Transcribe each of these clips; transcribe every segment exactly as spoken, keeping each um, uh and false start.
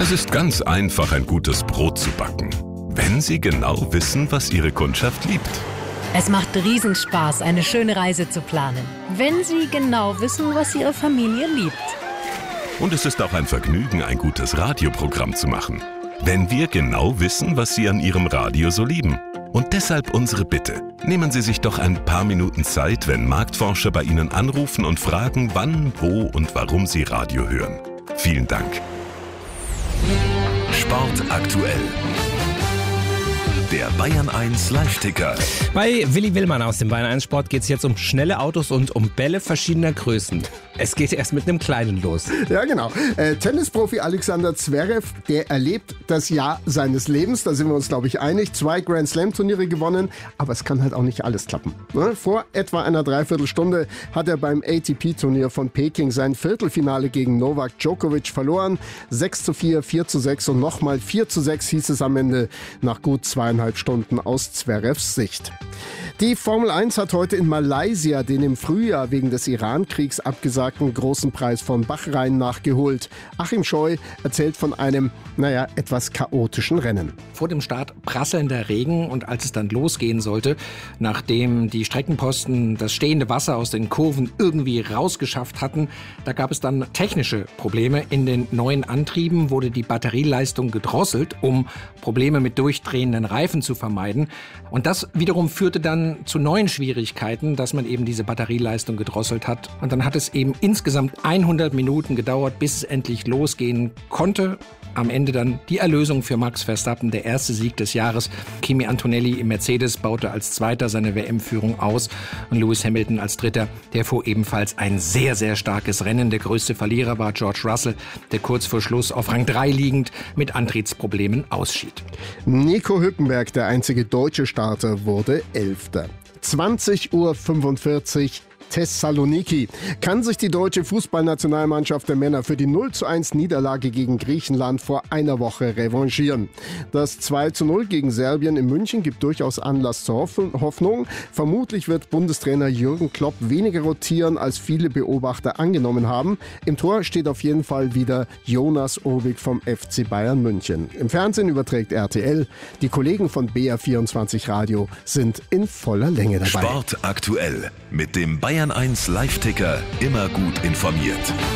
Es ist ganz einfach, ein gutes Brot zu backen, wenn Sie genau wissen, was Ihre Kundschaft liebt. Es macht Riesenspaß, eine schöne Reise zu planen, wenn Sie genau wissen, was Ihre Familie liebt. Und es ist auch ein Vergnügen, ein gutes Radioprogramm zu machen, wenn wir genau wissen, was Sie an Ihrem Radio so lieben. Und deshalb unsere Bitte. Nehmen Sie sich doch ein paar Minuten Zeit, wenn Marktforscher bei Ihnen anrufen und fragen, wann, wo und warum Sie Radio hören. Vielen Dank. Sport aktuell. Der Bayern eins Live-Ticker. Bei Willi Willmann aus dem Bayern eins Sport geht es jetzt um schnelle Autos und um Bälle verschiedener Größen. Es geht erst mit einem kleinen los. Ja, genau. Äh, Tennisprofi Alexander Zverev, der erlebt das Jahr seines Lebens. Da sind wir uns, glaube ich, einig. Zwei Grand Slam Turniere gewonnen, aber es kann halt auch nicht alles klappen. Ne? Vor etwa einer Dreiviertelstunde hat er beim A T P-Turnier von Peking sein Viertelfinale gegen Novak Djokovic verloren. sechs zu vier, vier zu sechs und nochmal vier zu sechs hieß es am Ende nach gut zweieinhalb Stunden aus Zverevs Sicht. Die Formel eins hat heute in Malaysia den im Frühjahr wegen des Iran-Kriegs abgesagten großen Preis von Bahrain nachgeholt. Achim Scheu erzählt von einem, naja, etwas chaotischen Rennen. Vor dem Start prasselnder Regen und als es dann losgehen sollte, nachdem die Streckenposten das stehende Wasser aus den Kurven irgendwie rausgeschafft hatten, da gab es dann technische Probleme. In den neuen Antrieben wurde die Batterieleistung gedrosselt, um Probleme mit durchdrehenden Reifen zu vermeiden. Und das wiederum führte dann zu neuen Schwierigkeiten, dass man eben diese Batterieleistung gedrosselt hat. Und dann hat es eben insgesamt hundert Minuten gedauert, bis es endlich losgehen konnte. Am Ende dann die Erlösung für Max Verstappen, der erste Sieg des Jahres. Kimi Antonelli im Mercedes baute als Zweiter seine W M-Führung aus und Lewis Hamilton als Dritter, der fuhr ebenfalls ein sehr, sehr starkes Rennen. Der größte Verlierer war George Russell, der kurz vor Schluss auf Rang drei liegend mit Antrittsproblemen ausschied. Nico Hülkenberg, der einzige deutsche Starter, wurde Elfter. zwanzig Uhr fünfundvierzig Thessaloniki. Kann sich die deutsche Fußballnationalmannschaft der Männer für die null zu eins Niederlage gegen Griechenland vor einer Woche revanchieren? Das zwei zu null gegen Serbien in München gibt durchaus Anlass zur Hoffnung. Vermutlich wird Bundestrainer Jürgen Klopp weniger rotieren, als viele Beobachter angenommen haben. Im Tor steht auf jeden Fall wieder Jonas Obig vom F C Bayern München. Im Fernsehen überträgt R T L. Die Kollegen von B R vierundzwanzig Radio sind in voller Länge dabei. Sport aktuell mit dem Bayern eins Live-Ticker, immer gut informiert.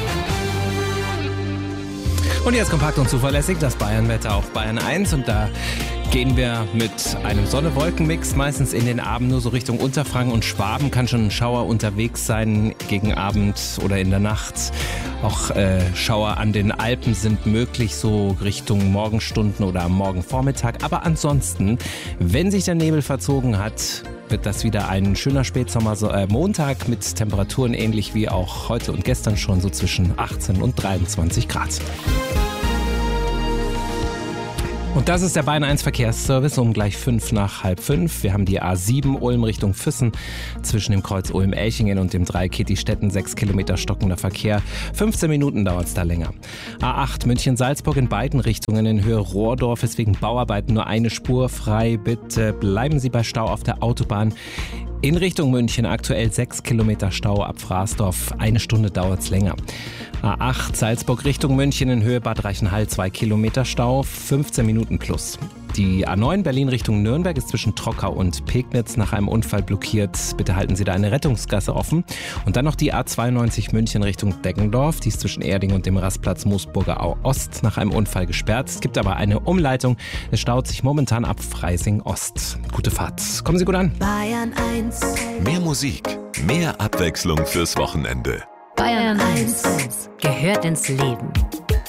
Und jetzt kompakt und zuverlässig das Bayern-Wetter auf Bayern eins. Und da gehen wir mit einem Sonne-Wolken-Mix meistens in den Abend nur so Richtung Unterfranken und Schwaben. Kann schon ein Schauer unterwegs sein gegen Abend oder in der Nacht. Auch äh, Schauer an den Alpen sind möglich, so Richtung Morgenstunden oder am Morgenvormittag. Aber ansonsten, wenn sich der Nebel verzogen hat, wird das wieder ein schöner Spätsommer-Montag mit Temperaturen ähnlich wie auch heute und gestern schon so zwischen achtzehn und dreiundzwanzig Grad. Und das ist der Bayern eins Verkehrsservice um gleich fünf nach halb fünf. Wir haben die A sieben Ulm Richtung Füssen zwischen dem Kreuz Ulm-Elchingen und dem Dreieck Kitti-Stetten. Sechs Kilometer stockender Verkehr. fünfzehn Minuten dauert es da länger. A acht München-Salzburg in beiden Richtungen in Höhe Rohrdorf ist wegen Bauarbeiten nur eine Spur frei. Bitte bleiben Sie bei Stau auf der Autobahn. In Richtung München aktuell sechs Kilometer Stau ab Fraßdorf. Eine Stunde dauert es länger. A acht Salzburg Richtung München in Höhe Bad Reichenhall zwei Kilometer Stau, fünfzehn Minuten plus. Die A neun Berlin Richtung Nürnberg ist zwischen Trockau und Pegnitz nach einem Unfall blockiert. Bitte halten Sie da eine Rettungsgasse offen. Und dann noch die A zweiundneunzig München Richtung Deggendorf. Die ist zwischen Erding und dem Rastplatz Moosburger Au Ost nach einem Unfall gesperrt. Es gibt aber eine Umleitung. Es staut sich momentan ab Freising Ost. Gute Fahrt. Kommen Sie gut an. Bayern eins. Mehr Musik, mehr Abwechslung fürs Wochenende. Bayern eins gehört ins Leben.